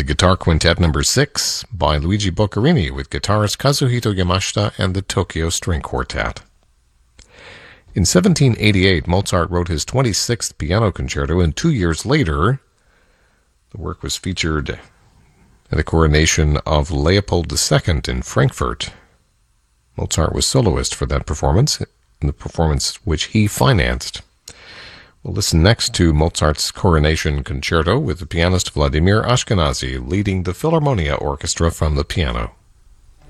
Guitar Quintet No. 6 by Luigi Boccherini with guitarist Kazuhito Yamashita and the Tokyo String Quartet. In 1788, Mozart wrote his 26th piano concerto, and 2 years later, the work was featured at the coronation of Leopold II in Frankfurt. Mozart was soloist for that performance, in the performance which he financed. We'll listen next to Mozart's Coronation Concerto with the pianist Vladimir Ashkenazy leading the Philharmonia Orchestra from the piano.